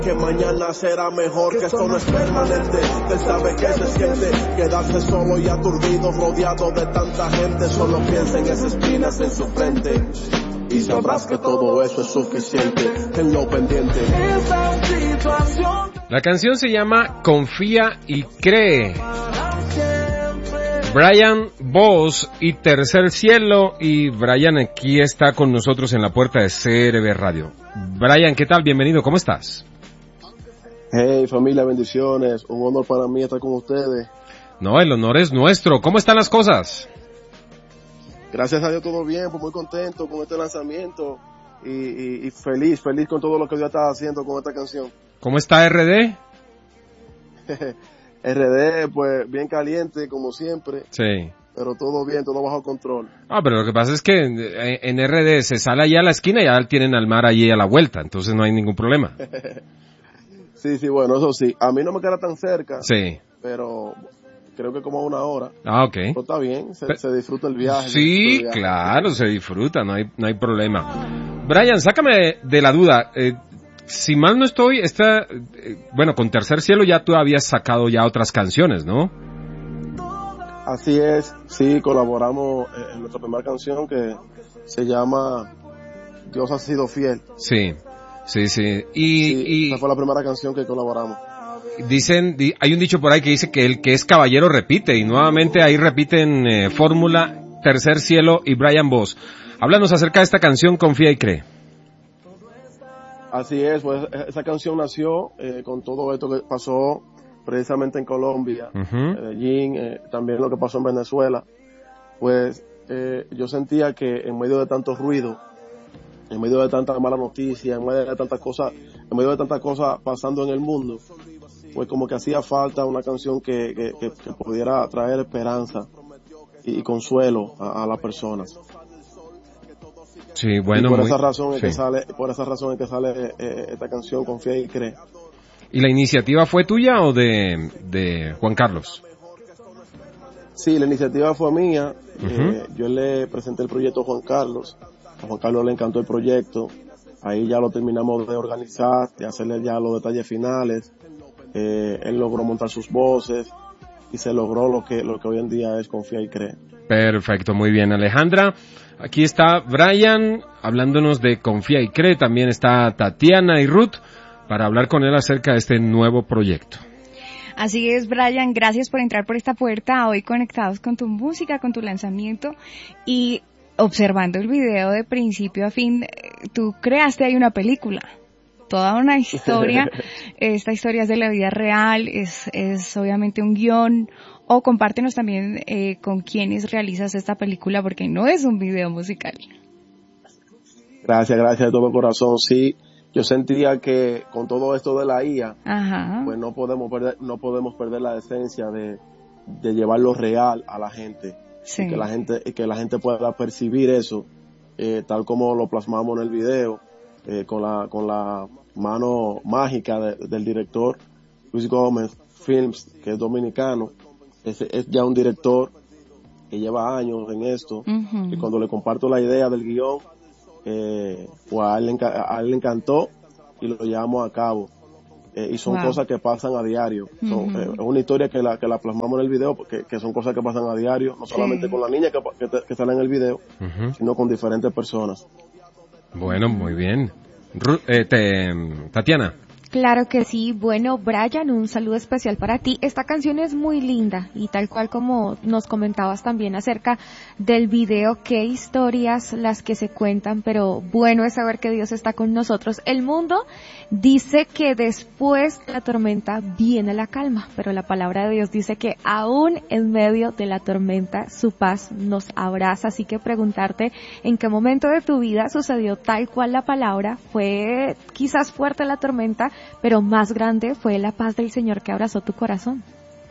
Que mañana será mejor, que esto no es permanente. Él sabe que se siente quedarse solo y aturdido, rodeado de tanta gente. Solo piensa en esas espinas en su frente y sabrás que todo eso es suficiente. Tenlo pendiente. La canción se llama Confía y Cree. Brian Boss y Tercer Cielo, y Brian aquí está con nosotros en la puerta de CRB Radio. Brian, ¿qué tal? Bienvenido, ¿cómo estás? Hey, familia, bendiciones. Un honor para mí estar con ustedes. No, el honor es nuestro. ¿Cómo están las cosas? Gracias a Dios todo bien, pues muy contento con este lanzamiento y feliz con todo lo que Dios está haciendo con esta canción. ¿Cómo está RD? RD, pues bien caliente como siempre. Sí. Pero todo bien, todo bajo control. Ah, pero lo que pasa es que en RD se sale allá a la esquina y ya tienen al mar allí a la vuelta, entonces no hay ningún problema. Sí, bueno, eso sí. A mí no me queda tan cerca. Sí. Pero creo que como a 1 hora. Ah, ok. Pero está bien, se disfruta el viaje. Sí, claro, se disfruta, no hay problema. Brian, sácame de la duda. Si mal no estoy, bueno, con Tercer Cielo ya tú habías sacado ya otras canciones, ¿no? Así es, sí, colaboramos en nuestra primera canción que se llama Dios ha sido fiel. Sí. Esa fue la primera canción que colaboramos. Hay un dicho por ahí que dice que el que es caballero repite, y nuevamente ahí repiten Fórmula, Tercer Cielo y Brian Boss. Háblanos acerca de esta canción, Confía y Cree. Así es, pues esa canción nació con todo esto que pasó precisamente en Colombia, Medellín, también lo que pasó en Venezuela. Pues yo sentía que en medio de tanto ruido, en medio de tanta mala noticia, en medio de tantas cosas pasando en el mundo, pues como que hacía falta una canción que pudiera traer esperanza y consuelo a las personas. Sí, bueno, y por esa razón es que sale esta canción, Confía y Cree. ¿Y la iniciativa fue tuya o de Juan Carlos? Sí, la iniciativa fue mía. Yo le presenté el proyecto a Juan Carlos. A Juan Carlos le encantó el proyecto. Ahí ya lo terminamos de organizar, de hacerle ya los detalles finales. Él logró montar sus voces y se logró lo que hoy en día es Confía y Cree. Perfecto, muy bien, Alejandra. Aquí está Brian hablándonos de Confía y Cree. También está Tatiana y Ruth para hablar con él acerca de este nuevo proyecto. Así es, Brian, gracias por entrar por esta puerta, hoy conectados con tu música, con tu lanzamiento y observando el video de principio a fin. Tú creaste ahí una película, toda una historia. Esta historia es de la vida real, es obviamente un guión. O compártenos también con quiénes realizas esta película, porque no es un video musical. Gracias de todo corazón. Sí, yo sentía que con todo esto de la IA, pues no podemos perder la esencia de llevar lo real a la gente. Sí. Y que la gente pueda percibir eso, tal como lo plasmamos en el video, con la mano mágica del director Luis Gómez Films, que es dominicano. Es ya un director que lleva años en esto, y cuando le comparto la idea del guión, pues a él le encantó y lo llevamos a cabo. Y son cosas que pasan a diario. Es una historia que la plasmamos en el video, porque que son cosas que pasan a diario, no solamente con la niña que sale en el video, sino con diferentes personas. Bueno, muy bien. Tatiana. Claro que sí. Bueno, Brian, un saludo especial para ti. Esta canción es muy linda y tal cual como nos comentabas también acerca del video, qué historias las que se cuentan, pero bueno es saber que Dios está con nosotros. El mundo dice que después de la tormenta viene la calma, pero la palabra de Dios dice que aún en medio de la tormenta su paz nos abraza. Así que preguntarte en qué momento de tu vida sucedió tal cual la palabra, fue quizás fuerte la tormenta, pero más grande fue la paz del Señor que abrazó tu corazón.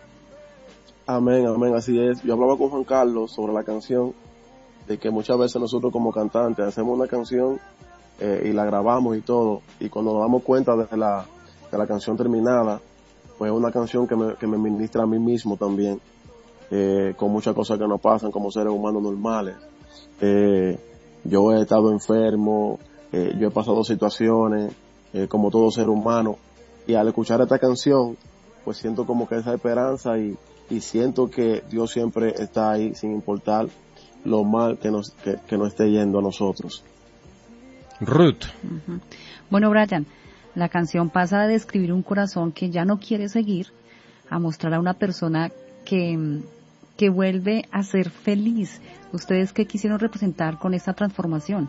Amén, así es. Yo hablaba con Juan Carlos sobre la canción, de que muchas veces nosotros como cantantes hacemos una canción y la grabamos y todo, y cuando nos damos cuenta de la canción terminada, pues es una canción que me ministra a mí mismo también, con muchas cosas que nos pasan como seres humanos normales. Yo he estado enfermo, yo he pasado situaciones, como todo ser humano, Y al escuchar esta canción, pues siento como que esa esperanza y siento que Dios siempre está ahí sin importar lo mal que nos esté yendo a nosotros. Ruth. Uh-huh. Bueno, Brian, la canción pasa de describir un corazón que ya no quiere seguir a mostrar a una persona que vuelve a ser feliz. ¿Ustedes qué quisieron representar con esta transformación?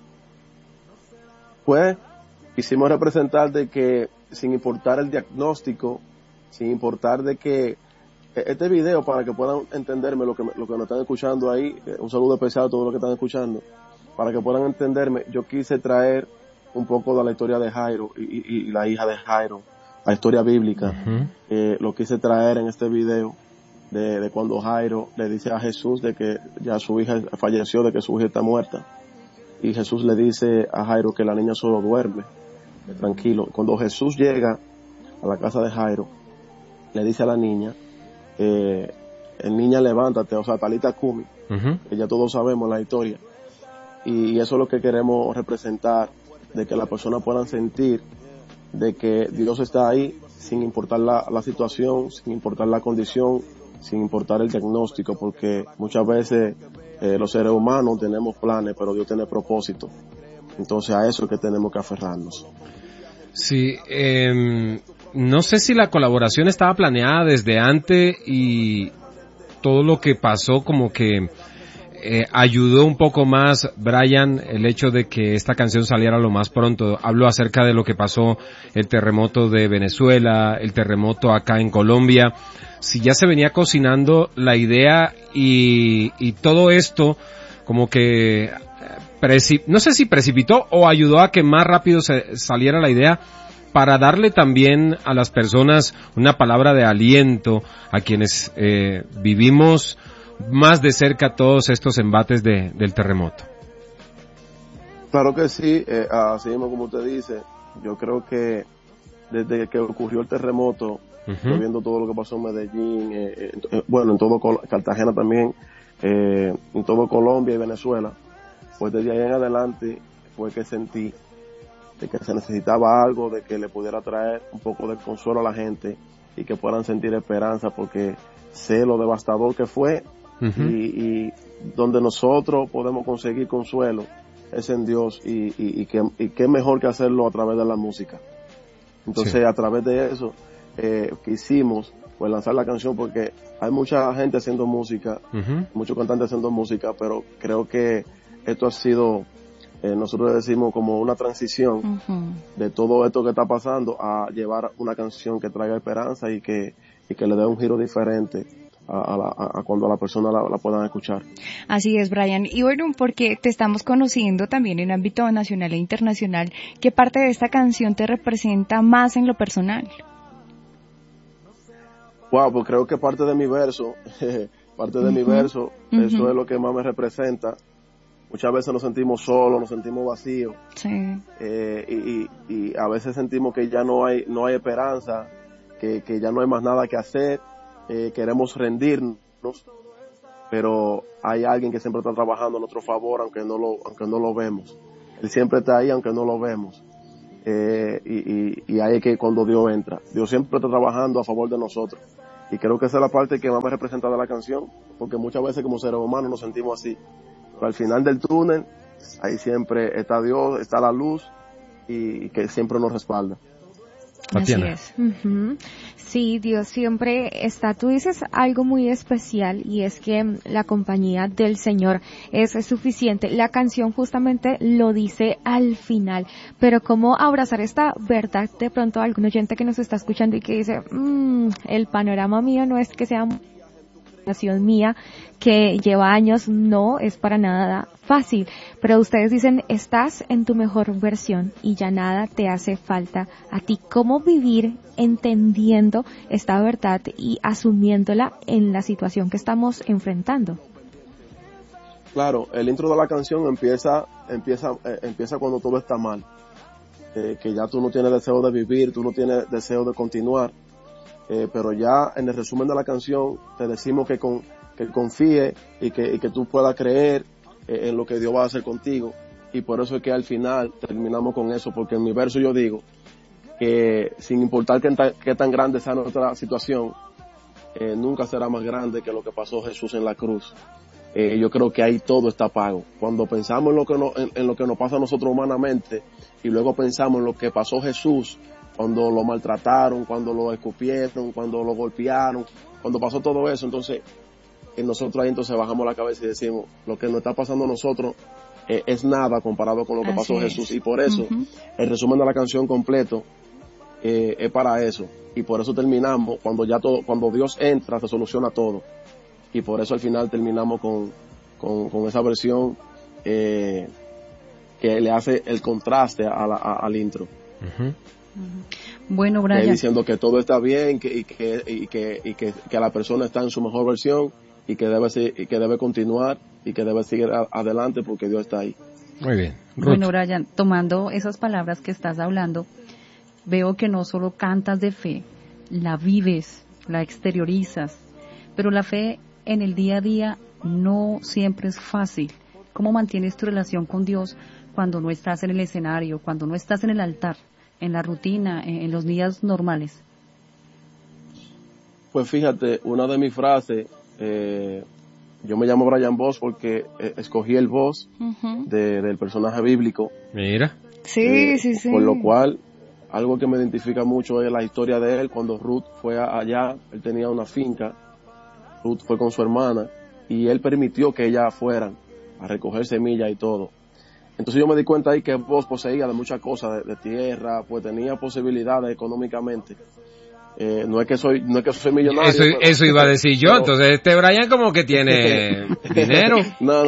Pues quisimos representar de que sin importar el diagnóstico, sin importar de que este video, para que puedan entenderme lo que nos están escuchando ahí, un saludo especial a todos los que están escuchando, para que puedan entenderme, yo quise traer un poco de la historia de Jairo y la hija de Jairo, la historia bíblica. Uh-huh. Lo quise traer en este video de cuando Jairo le dice a Jesús de que ya su hija falleció, de que su hija está muerta, y Jesús le dice a Jairo que la niña solo duerme, tranquilo. Cuando Jesús llega a la casa de Jairo, le dice a la niña, niña, levántate, o sea, talita cumi, uh-huh, que ya todos sabemos la historia, y eso es lo que queremos representar, de que las personas puedan sentir de que Dios está ahí sin importar la situación, sin importar la condición, sin importar el diagnóstico, porque muchas veces los seres humanos tenemos planes, pero Dios tiene propósito. Entonces a eso es que tenemos que aferrarnos. Sí, no sé si la colaboración estaba planeada desde antes y todo lo que pasó como que ayudó un poco más, Brian, el hecho de que esta canción saliera lo más pronto. Hablo acerca de lo que pasó, el terremoto de Venezuela, el terremoto acá en Colombia. Si ya se venía cocinando la idea y todo esto como que no sé si precipitó o ayudó a que más rápido saliera la idea, para darle también a las personas una palabra de aliento a quienes vivimos más de cerca todos estos embates del terremoto. Claro que sí, así mismo como usted dice, yo creo que desde que ocurrió el terremoto, uh-huh, viendo todo lo que pasó en Medellín, en todo Cartagena también, en todo Colombia y Venezuela, pues desde ahí en adelante fue que sentí de que se necesitaba algo, de que le pudiera traer un poco de consuelo a la gente y que puedan sentir esperanza, porque sé lo devastador que fue. Uh-huh. Y donde nosotros podemos conseguir consuelo es en Dios y qué mejor que hacerlo a través de la música. Entonces, sí, a través de eso quisimos pues lanzar la canción, porque hay mucha gente haciendo música, uh-huh, muchos cantantes haciendo música, pero creo que esto ha sido, nosotros decimos como una transición, uh-huh, de todo esto que está pasando a llevar una canción que traiga esperanza y que le dé un giro diferente a cuando a la persona la puedan escuchar. Así es, Brian. Y bueno, porque te estamos conociendo también en ámbito nacional e internacional, ¿qué parte de esta canción te representa más en lo personal? Wow, pues creo que parte de mi verso, uh-huh, eso es lo que más me representa. Muchas veces nos sentimos solos, nos sentimos vacíos, sí, y a veces sentimos que ya no hay esperanza, que ya no hay más nada que hacer. Queremos rendirnos, pero hay alguien que siempre está trabajando a nuestro favor, aunque no lo vemos. Él siempre está ahí, aunque no lo vemos. Y ahí es que cuando Dios entra, Dios siempre está trabajando a favor de nosotros. Y creo que esa es la parte que más me representa de la canción, porque muchas veces como seres humanos nos sentimos así. Pero al final del túnel, ahí siempre está Dios, está la luz, y que siempre nos respalda. Así es. Uh-huh. Sí, Dios siempre está. Tú dices algo muy especial, y es que la compañía del Señor es suficiente. La canción justamente lo dice al final, pero cómo abrazar esta verdad de pronto a algún oyente que nos está escuchando y que dice, el panorama mío no es que sea nación mía que lleva años, no es para nada fácil, pero ustedes dicen, estás en tu mejor versión y ya nada te hace falta a ti. ¿Cómo vivir entendiendo esta verdad y asumiéndola en la situación que estamos enfrentando? Claro, el intro de la canción empieza cuando todo está mal, que ya tú no tienes deseo de vivir, tú no tienes deseo de continuar. Pero ya en el resumen de la canción te decimos que confíe y que tú puedas creer en lo que Dios va a hacer contigo, y por eso es que al final terminamos con eso, porque en mi verso yo digo que sin importar qué tan grande sea nuestra situación, nunca será más grande que lo que pasó Jesús en la cruz. Yo creo que ahí todo está pago. Cuando pensamos en lo que nos pasa a nosotros humanamente y luego pensamos en lo que pasó Jesús, cuando lo maltrataron, cuando lo escupieron, cuando lo golpearon, cuando pasó todo eso, entonces nosotros ahí entonces bajamos la cabeza y decimos, lo que nos está pasando a nosotros es nada comparado con lo que pasó Jesús. Y por eso, el resumen de la canción completo es para eso. Y por eso terminamos, cuando Dios entra, se soluciona todo. Y por eso al final terminamos con esa versión que le hace el contraste al intro. Bueno, Brian. Diciendo que todo está bien y que la persona está en su mejor versión y que debe continuar y que debe seguir adelante porque Dios está ahí. Muy bien. Ruth. Bueno, Brian, tomando esas palabras que estás hablando, veo que no solo cantas de fe, la vives, la exteriorizas, pero la fe en el día a día no siempre es fácil. ¿Cómo mantienes tu relación con Dios cuando no estás en el escenario, cuando no estás en el altar, en la rutina, en los días normales? Pues fíjate, una de mis frases, yo me llamo Brian Boss porque escogí el Boss del personaje bíblico. Mira. Sí. Por lo cual, algo que me identifica mucho es la historia de él. Cuando Ruth fue allá, él tenía una finca, Ruth fue con su hermana y él permitió que ellas fueran a recoger semillas y todo. Entonces yo me di cuenta ahí que Boss poseía de muchas cosas, de tierra, pues tenía posibilidades económicamente. No es que soy millonario. Eso iba a decir yo, entonces este Brian como que tiene dinero. No.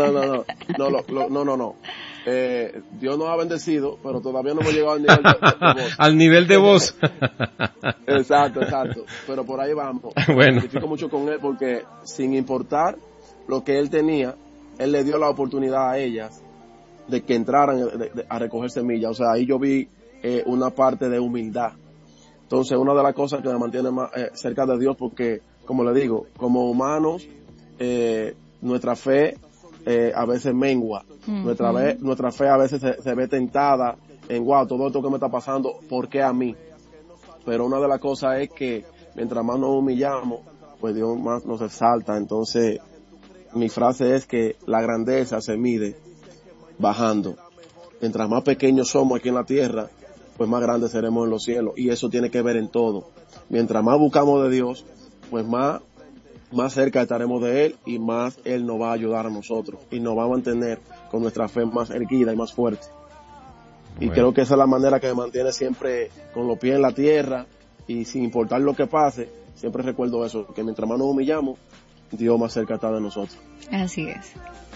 Dios nos ha bendecido, pero todavía no hemos llegado al nivel de Boss. Al nivel de Boss. Exacto. Pero por ahí vamos. Bueno. Me identifico mucho con él porque sin importar lo que él tenía, él le dio la oportunidad a ellas de que entraran a recoger semillas. O sea, ahí yo vi una parte de humildad. Entonces, una de las cosas que me mantiene más cerca de Dios, porque, como le digo, como humanos, nuestra fe a veces mengua. Nuestra fe a veces se ve tentada en, wow, todo esto que me está pasando, ¿por qué a mí? Pero una de las cosas es que mientras más nos humillamos, pues Dios más nos exalta. Entonces, mi frase es que la grandeza se mide bajando. Mientras más pequeños somos aquí en la tierra, pues más grandes seremos en los cielos. Y eso tiene que ver en todo. Mientras más buscamos de Dios, pues más cerca estaremos de Él y más Él nos va a ayudar a nosotros. Y nos va a mantener con nuestra fe más erguida y más fuerte. Y creo que esa es la manera que me mantiene siempre con los pies en la tierra y sin importar lo que pase, siempre recuerdo eso, que mientras más nos humillamos, Dios más cerca está de nosotros. Así es.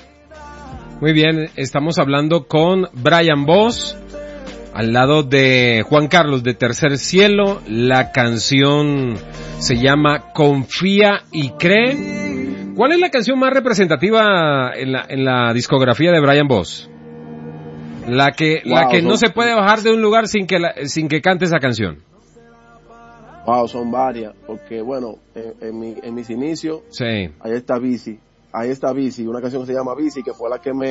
Muy bien, estamos hablando con Brian Boss, al lado de Juan Carlos de Tercer Cielo. La canción se llama Confía y Cree. ¿Cuál es la canción más representativa en la discografía de Brian Boss? La que no se puede bajar de un lugar sin que cante esa canción. Wow, son varias, porque bueno, en mis inicios, sí. Ahí está Bici, una canción que se llama Bici, que fue la que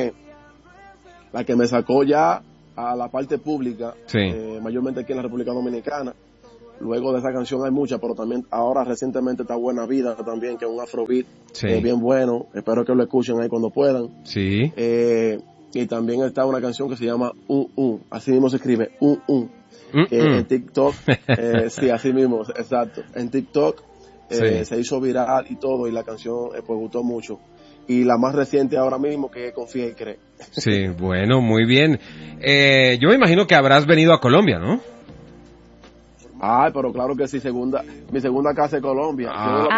me sacó ya a la parte pública, sí. Mayormente aquí en la República Dominicana. Luego de esa canción hay muchas, pero también ahora recientemente está Buena Vida también, que es un afrobeat, sí. Bien bueno, espero que lo escuchen ahí cuando puedan. Sí. Y también está una canción que se llama así mismo se escribe, en TikTok, sí, así mismo, exacto, en TikTok sí. Se hizo viral y todo, y la canción pues gustó mucho. Y la más reciente ahora mismo, que Confía y Cree. Sí, bueno, muy bien. Yo me imagino que habrás venido a Colombia, ¿no? Ay, pero claro que sí, mi segunda casa es Colombia.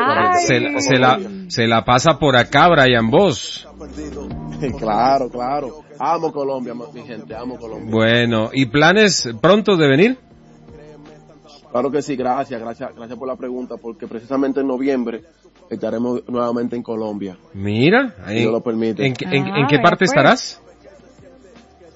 Se la pasa por acá, Brian Boss. Claro. Amo Colombia, mi gente, amo Colombia. Bueno, ¿y planes pronto de venir? Claro que sí, gracias por la pregunta, porque precisamente en noviembre estaremos nuevamente en Colombia. Mira, si Dios lo permite. ¿En qué parte estarás?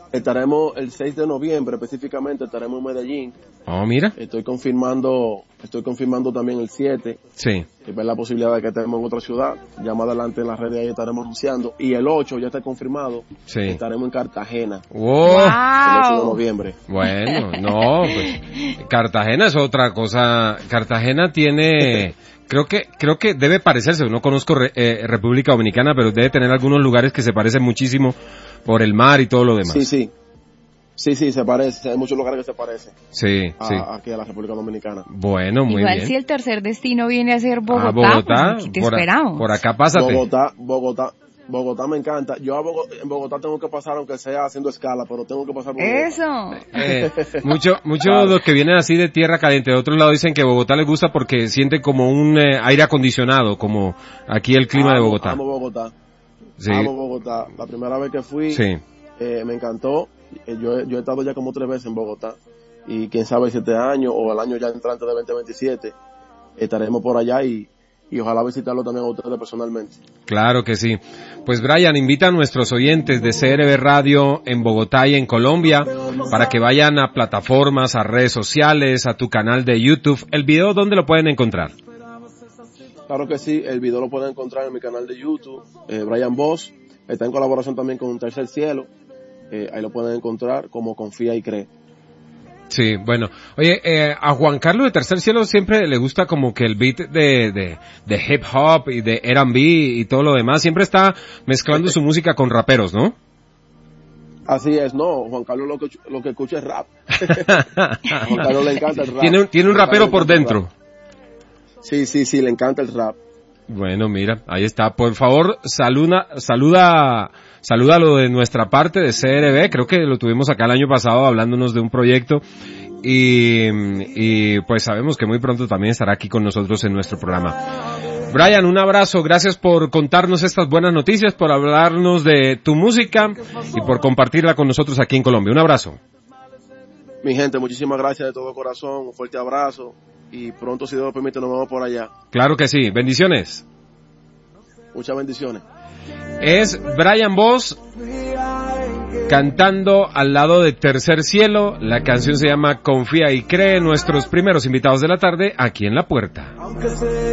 Estaremos el 6 de noviembre, específicamente, estaremos en Medellín. Oh, mira. Estoy confirmando también el 7. Sí. Y ver la posibilidad de que estemos en otra ciudad. Ya más adelante en las redes ahí estaremos anunciando. Y el 8 ya está confirmado. Sí. Estaremos en Cartagena. ¡Wow! El 8 de noviembre. Bueno, no, pues, Cartagena es otra cosa. Cartagena tiene... Creo que debe parecerse, no conozco República Dominicana, pero debe tener algunos lugares que se parecen muchísimo por el mar y todo lo demás. Sí, se parece, hay muchos lugares que se parecen. Sí. Aquí a la República Dominicana. Bueno, muy Igual bien. si el tercer destino viene a ser Bogotá, pues aquí te esperamos. Por acá pásate. Bogotá me encanta. Yo en Bogotá tengo que pasar, aunque sea haciendo escala, pero tengo que pasar por Bogotá. Eso. Muchos de los que vienen así de tierra caliente de otro lado dicen que Bogotá les gusta porque siente como un aire acondicionado, como aquí el clima de Bogotá. Amo Bogotá. Sí. Amo Bogotá. La primera vez que fui, sí. Me encantó. Yo he estado ya como 3 veces en Bogotá. Y quién sabe, 7 años o el año ya entrante de 2027, estaremos por allá y ojalá visitarlo también a ustedes personalmente. Claro que sí. Pues Brian, invita a nuestros oyentes de CRB Radio en Bogotá y en Colombia para que vayan a plataformas, a redes sociales, a tu canal de YouTube. ¿El video dónde lo pueden encontrar? Claro que sí, el video lo pueden encontrar en mi canal de YouTube, Brian Boss. Está en colaboración también con Tercer Cielo. Ahí lo pueden encontrar como Confía y Cree. Sí, bueno. Oye, a Juan Carlos de Tercer Cielo siempre le gusta como que el beat de hip hop y de R&B y todo lo demás. Siempre está mezclando su música con raperos, ¿no? Así es, no. Juan Carlos lo que escucha es rap. Juan Carlos le encanta el rap. Tiene un rapero por dentro. Sí, le encanta el rap. Bueno, mira, ahí está. Por favor, salúdalo de nuestra parte de CRB. Creo que lo tuvimos acá el año pasado hablándonos de un proyecto y pues sabemos que muy pronto también estará aquí con nosotros en nuestro programa. Brian, un abrazo. Gracias por contarnos estas buenas noticias, por hablarnos de tu música y por compartirla con nosotros aquí en Colombia. Un abrazo. Mi gente, muchísimas gracias de todo corazón. Un fuerte abrazo. Y pronto, si Dios lo permite, nos vemos por allá. Claro que sí. Bendiciones. Muchas bendiciones. Es Brian Boss cantando al lado de Tercer Cielo. La canción se llama Confía y Cree. Nuestros primeros invitados de la tarde aquí en La Puerta.